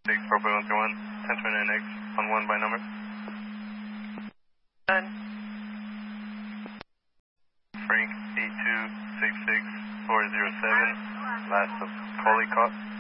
Bravo 131, 1029X on 1 by number. Done. Frank 8266407, last of Polycott.